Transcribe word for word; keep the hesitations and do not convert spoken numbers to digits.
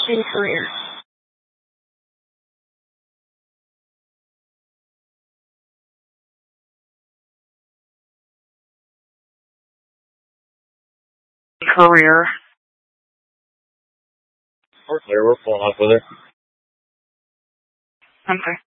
In career. Career. We're clear. We're pulling up with her. Okay.